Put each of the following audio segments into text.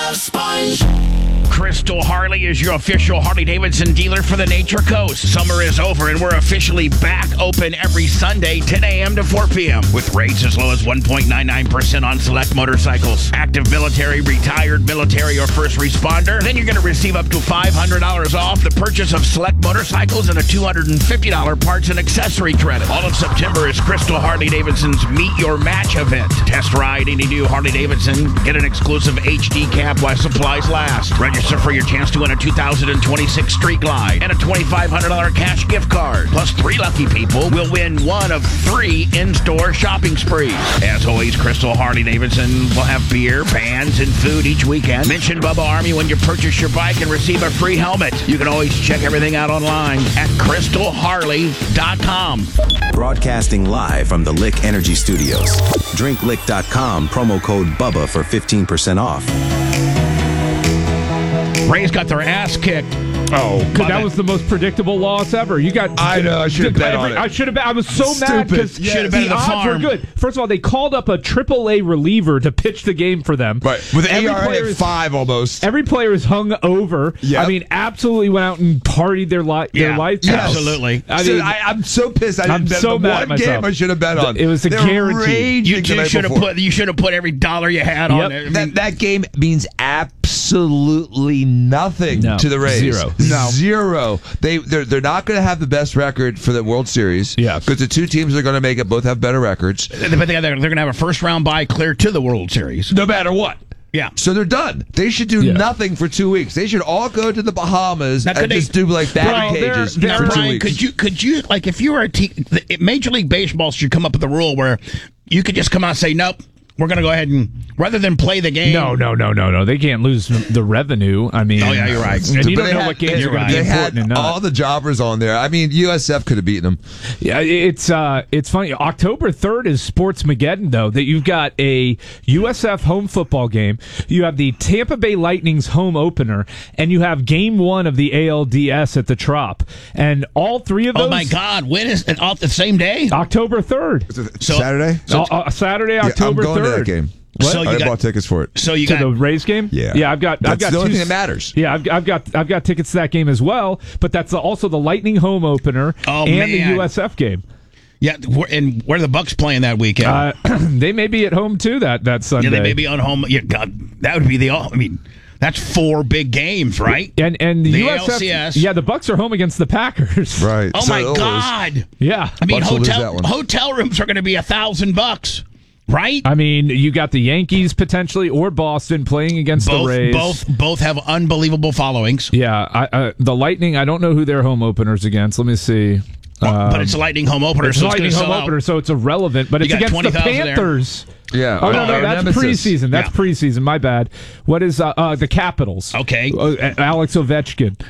Love Sponge. Crystal Harley is your official Harley-Davidson dealer for the Nature Coast. Summer is over and we're officially back open every Sunday, 10 a.m. to 4 p.m. with rates as low as 1.99% on select motorcycles. Active military, retired military, or first responder. Then you're going to receive up to $500 off the purchase of select motorcycles and a $250 parts and accessory credit. All of September is Crystal Harley-Davidson's Meet Your Match event. Test ride any new Harley-Davidson. Get an exclusive HD cab while supplies last. Register for your chance to win a 2026 Street Glide and a $2,500 cash gift card. Plus, 3 lucky people will win one of 3 in-store shopping sprees. As always, Crystal Harley-Davidson will have beer, bands, and food each weekend. Mention Bubba Army when you purchase your bike and receive a free helmet. You can always check everything out online at crystalharley.com. Broadcasting live from the Lick Energy Studios. DrinkLick.com, promo code BUBBA for 15% off. Rays got their ass kicked. Oh, that was the most predictable loss ever. You got. I know. I should have bet on it. I should have bet. I was so mad because the odds were good. First of all, they called up a AAA reliever to pitch the game for them. Right, with an ERA at 5 almost. Every player is hung over. Yep. I mean, absolutely went out and partied their life. Yes. Absolutely. I'm so pissed. I didn't bet so the mad one game I should have bet on. It was a guarantee. You should have put every dollar you had on it. That game means absolutely nothing to the Rays. Zero. They're not going to have the best record for the World Series. Yeah, because the two teams that are going to make it both have better records. But they're going to have a first round bye clear to the World Series, no matter what. Yeah. So they're done. They should do nothing for 2 weeks. They should all go to the Bahamas and just do like batting cages for 2 weeks. Could you like if you were a team, Major League Baseball should come up with a rule where you could just come out and say nope. We're going to go ahead and, rather than play the game. No. They can't lose the revenue. I mean. Oh, yeah, you're right. And you don't know what games are going to be important and not. All the jobbers on there. I mean, USF could have beaten them. Yeah, it's funny. October 3rd is Sportsmageddon, though, that you've got a USF home football game. You have the Tampa Bay Lightning's home opener, and you have game 1 of the ALDS at the Trop. And all 3 of those. Oh, my God. When is it? Off the same day? October 3rd. Is it Saturday? Saturday, October 3rd. That game. What? So I bought tickets for it. So you got the Rays game? Yeah. I've got the only 2 thing that matters. Yeah, I've got tickets to that game as well. But that's also the Lightning home opener and the USF game. Yeah, and where are the Bucks playing that weekend? They may be at home too that Sunday. Yeah, they may be on home. Yeah, God, that would be that's 4 big games, right? And the USF, LCS. Yeah, the Bucks are home against the Packers. Right. Oh my God. Yeah. I mean, Bucks hotel rooms are going to be $1,000. Right? I mean, you got the Yankees potentially or Boston playing against the Rays. Both have unbelievable followings. Yeah, the Lightning, I don't know who their home opener's against. Let me see. But it's a Lightning home opener, so it's irrelevant. But it's against the Panthers. There. Yeah. Oh, no, that's preseason. That's preseason. My bad. What is the Capitals? Okay. Alex Ovechkin.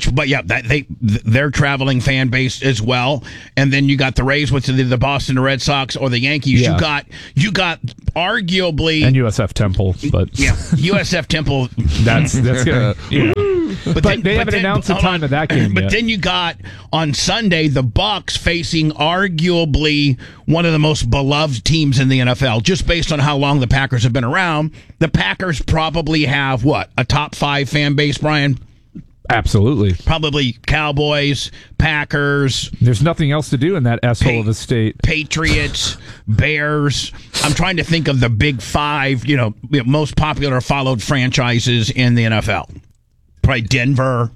They're traveling fan base as well, and then you got the Rays, which are the Boston Red Sox or the Yankees. Yeah. You got arguably and USF Temple, but USF Temple. That's gonna. Yeah. But they haven't announced the time of that game yet. But then you got on Sunday the Bucks facing arguably one of the most beloved teams in the NFL, just based on how long the Packers have been around. The Packers probably have a top 5 fan base, Brian. Absolutely. Probably Cowboys, Packers. There's nothing else to do in that asshole of a state. Patriots, Bears. I'm trying to think of the big 5, most popular followed franchises in the NFL. Probably Denver,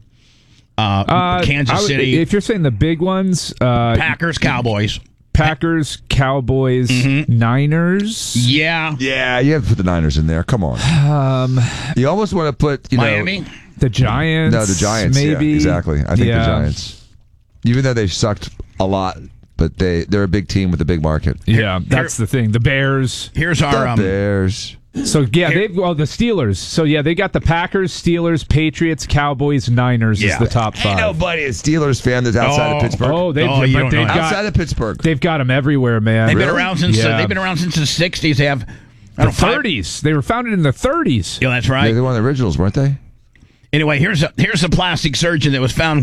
Kansas City. If you're saying the big ones, Packers, Cowboys. Packers, Cowboys, Niners. Yeah. Yeah, you have to put the Niners in there. Come on. You almost want to put, Miami? The Giants. No, the Giants. Maybe. Yeah, exactly. I think the Giants. Even though they've sucked a lot, but they're a big team with a big market. Yeah, that's the thing. The Bears. Here's our Bears. So the Steelers. So they got the Packers, Steelers, Patriots, Cowboys, Niners is the top 5. Ain't nobody a Steelers fan that's outside of Pittsburgh. Outside of Pittsburgh. They've got them everywhere, man. They've been around since the 60s. They have the 30s. They were founded in the 30s. Yeah, that's right. They're one of the originals, weren't they? Anyway, here's a plastic surgeon that was found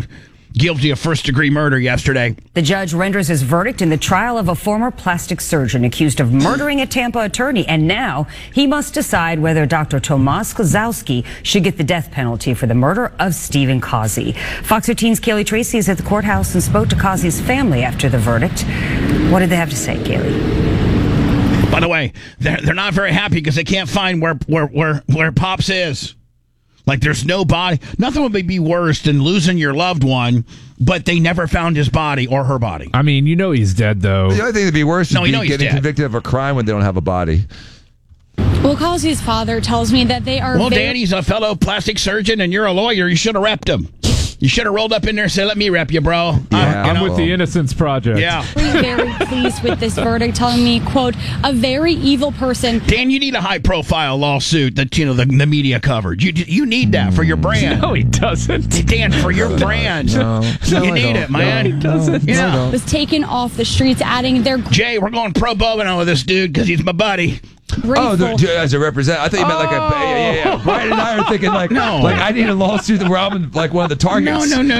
guilty of first-degree murder yesterday. The judge renders his verdict in the trial of a former plastic surgeon accused of murdering a Tampa attorney, and now he must decide whether Dr. Tomas Kozlowski should get the death penalty for the murder of Stephen Causey. Fox 13's Kaylee Tracy is at the courthouse and spoke to Causey's family after the verdict. What did they have to say, Kaylee? By the way, they're not very happy because they can't find where Pops is. Like, there's no body. Nothing would be worse than losing your loved one, but they never found his body or her body. I mean, he's dead, though. The only thing that'd be worse is getting convicted of a crime when they don't have a body. Well, Causey's father tells me that they are... Well, Danny's a fellow plastic surgeon, and you're a lawyer. You should have repped him. You should have rolled up in there and said, let me rep you, bro. Yeah, I'm with the Innocence Project. Yeah. very pleased with this verdict, telling me, quote, a very evil person. Dan, you need a high-profile lawsuit that, the media covered. You need that for your brand. No, he doesn't. Dan, for your brand. No, you need it, man. No, he doesn't. Yeah. Was taken off the streets, adding their... Jay, we're going pro bono with this dude because he's my buddy. As a representative. I thought you meant like yeah. Brian and I are thinking like I need a lawsuit where I'm like one of the targets. No.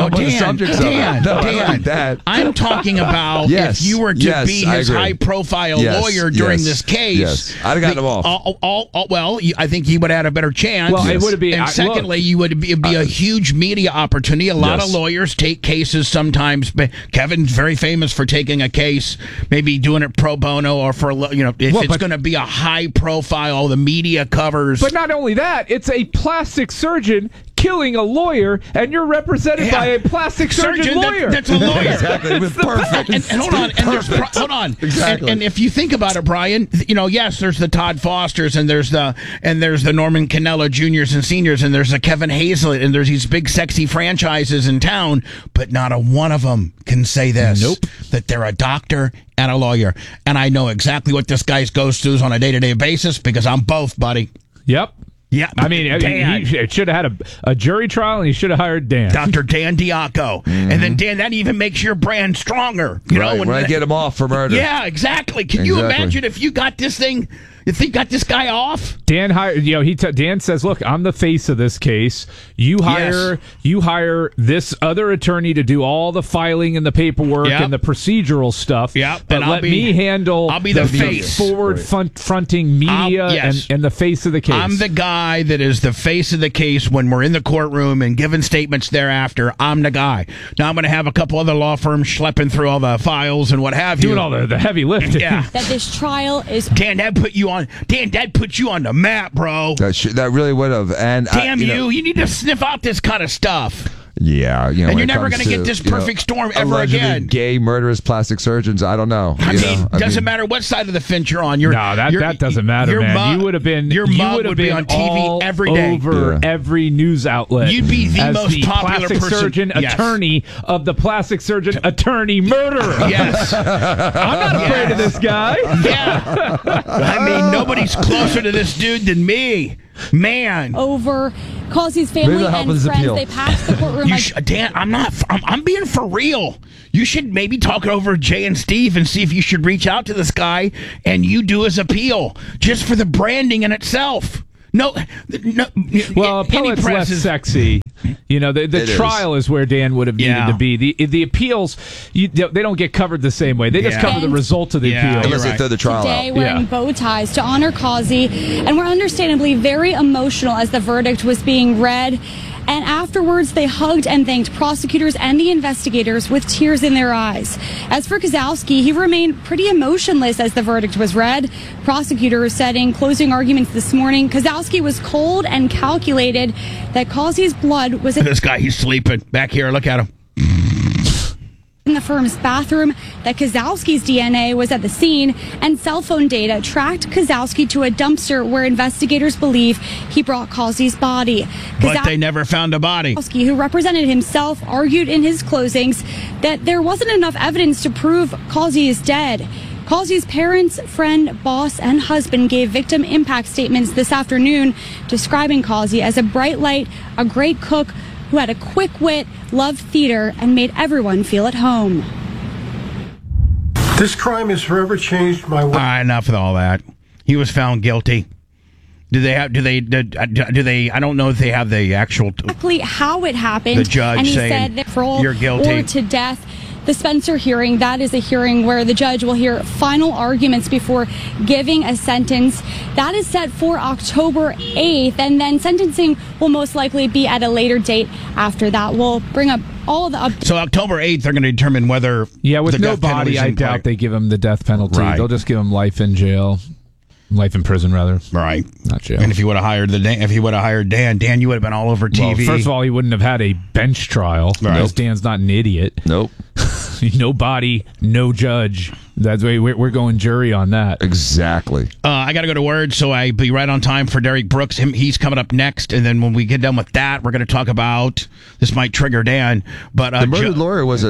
Dan, Dan. I'm talking about if you were to be his high-profile lawyer during this case. Yes, I'd have gotten him off. I think he would have had a better chance. Well, it would be. And secondly, you would be a huge media opportunity. A lot of lawyers take cases sometimes. Kevin's very famous for taking a case, maybe doing it pro bono or for if it's going to be a high profile, the media covers. But not only that, it's a plastic surgeon killing a lawyer, and you're represented by a plastic surgeon lawyer. That's a lawyer. Exactly. It was perfect. And hold on. Hold on. Exactly. And if you think about it, Brian, yes, there's the Todd Fosters, and there's the Norman Cannella Juniors and Seniors, and there's the Kevin Hazlett, and there's these big sexy franchises in town, but not a one of them can say this. Nope. That they're a doctor and a lawyer. And I know exactly what this guy goes through on a day-to-day basis because I'm both, buddy. Yep. Yeah, I mean, he should have had a jury trial, and he should have hired Dan. Dr. Dan Diaco. Mm-hmm. And then, Dan, that even makes your brand stronger. You know, when I get him off for murder. Yeah, exactly. Can you imagine if you got this thing... You think got this guy off? Dan hired. Dan says, "Look, I'm the face of this case. You hire this other attorney to do all the filing and the paperwork and the procedural stuff. Yeah, but let me handle. I'll be the face, fronting media and the face of the case. I'm the guy that is the face of the case when we're in the courtroom and giving statements thereafter. I'm the guy. Now I'm going to have a couple other law firms schlepping through all the files and what have you, doing all the heavy lifting. Yeah, that this trial is. Dan, that put you on. Dan, that put you on the map, bro. That really would have. And damn you need to sniff out this kind of stuff. Yeah, and you're never going to get this perfect storm ever again. Gay, murderous plastic surgeons. I don't know. I mean, doesn't matter what side of the fence you're on. That doesn't matter, man. You would have been. Your mom would be on TV every day, over every news outlet. You'd be the most popular plastic surgeon attorney of the plastic surgeon attorney murderer. Yes, I'm not afraid of this guy. Yeah, I mean, nobody's closer to this dude than me. Man, over Causey's family and friends, they passed the courtroom. Dan, I'm being for real. You should maybe talk it over Jay and Steve and see if you should reach out to this guy and you do his appeal just for the branding in itself. No. Well, appellate's less sexy. The trial is where Dan would have needed to be. The appeals, they don't get covered the same way. They just cover the result of the appeal. Unless they throw the trial today, out. wearing bow ties to honor Causey, and were understandably very emotional as the verdict was being read. And afterwards, they hugged and thanked prosecutors and the investigators with tears in their eyes. As for Kozlowski, he remained pretty emotionless as the verdict was read. Prosecutors said in closing arguments this morning, Kozlowski was cold and calculated, that Causey's blood was... This guy, he's sleeping. Back here, look at him. In the firm's bathroom, that Kozlowski's DNA was at the scene, and cell phone data tracked Kozlowski to a dumpster where investigators believe he brought Causey's body. But they never found a body. Kozlowski, who represented himself, argued in his closings that there wasn't enough evidence to prove Causey is dead. Causey's parents, friend, boss, and husband gave victim impact statements this afternoon, describing Causey as a bright light, a great cook, who had a quick wit, loved theater, and made everyone feel at home. This crime has forever changed my life. Enough of all that. He was found guilty. Do they? I don't know if they have the actual exactly how it happened. The judge and he saying said that parole you're guilty or to death. The Spencer hearing, that is a hearing where the judge will hear final arguments before giving a sentence. That is set for October 8th, and then sentencing will most likely be at a later date after that. We'll bring up all the updates. So October 8th, they're going to determine whether with no body, I doubt they give him the death penalty. Right. They'll just give him life in jail. Life in prison, rather. Right. Not jail. And if he would have hired Dan, you would have been all over TV. Well, first of all, he wouldn't have had a bench trial. Right. Because Dan's not an idiot. Nope. No body, no judge. That's why we're going jury on that. Exactly. I got to go to Word, so I'll be right on time for Derek Brooks. He's coming up next, and then when we get done with that, we're going to talk about, this might trigger Dan, but the murdered lawyer was an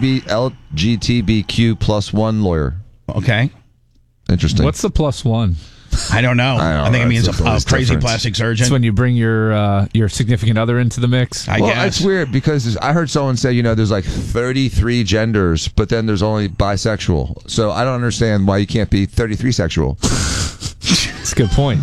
LGBTQ plus one lawyer. Okay. Interesting. What's the plus one? I don't know. I think it means a crazy plastic surgeon. It's when you bring your significant other into the mix. I guess. It's weird because I heard someone say, there's like 33 genders, but then there's only bisexual. So I don't understand why you can't be 33 sexual. That's a good point.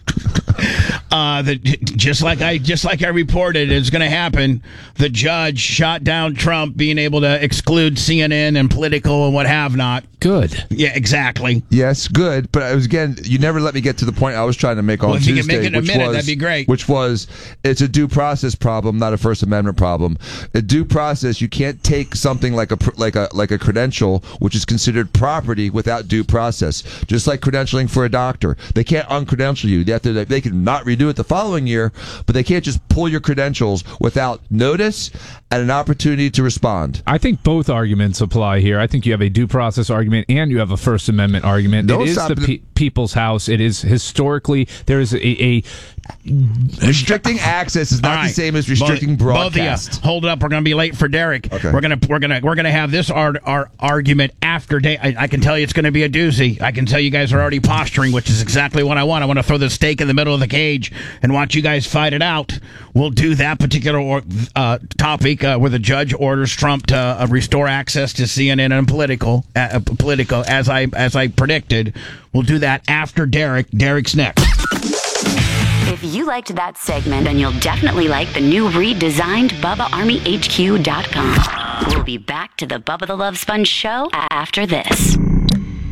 Just like I reported, it's going to happen. The judge shot down Trump being able to exclude CNN and Political and what have not. Good. Yeah, exactly. Yes, good. But you never let me get to the point I was trying to make on Tuesday. If you can make it in a minute, that'd be great. Which was, it's a due process problem, not a First Amendment problem. A due process, you can't take something like a credential, which is considered property, without due process. Just like credentialing for a doctor, they can't uncredential you. They can not redo it the following year, but they can't just pull your credentials without notice and an opportunity to respond. I think both arguments apply here. I think you have a due process argument and you have a First Amendment argument. It is the people's house. It is historically, there is a restricting access is not the same as restricting broadcast. Both of you, hold it up. We're going to be late for Derek. Okay. We're gonna have this our argument after day. I can tell you it's going to be a doozy. I can tell you guys are already posturing, which is exactly what I want. I want to throw the stake in the middle of the cage and watch you guys fight it out. We'll do that particular topic where the judge orders Trump to restore access to CNN and Political as I predicted. We'll do that after Derek. Derek's next. If you liked that segment, then you'll definitely like the new redesigned BubbaArmyHQ.com. We'll be back to the Bubba the Love Sponge show after this.